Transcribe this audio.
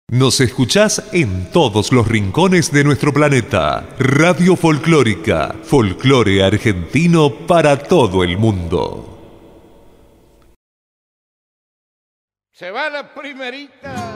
Nos escuchás en todos los rincones de nuestro planeta. Radio Folclórica, folclore argentino para todo el mundo. Se va la primerita.